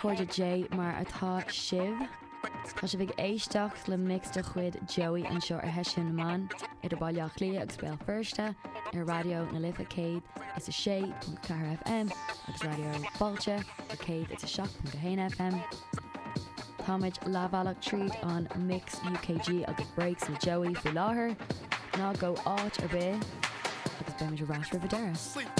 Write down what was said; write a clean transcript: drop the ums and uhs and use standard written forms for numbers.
chuirde J mar atá sibh. Tá sé bhíh éisteach le mix de chuid Joey an seo ar heisiún naán idir bailach lí agus béal firste ar radio na Lifa Céad is a 6.4 FM agus radio Fáilte ar Céad is a 7.1 FM. Táid lábhealach tríd an mix UKG agus breaks na Joey fi láthair ná go áit ar bé agus beimiid a ráis River Deras.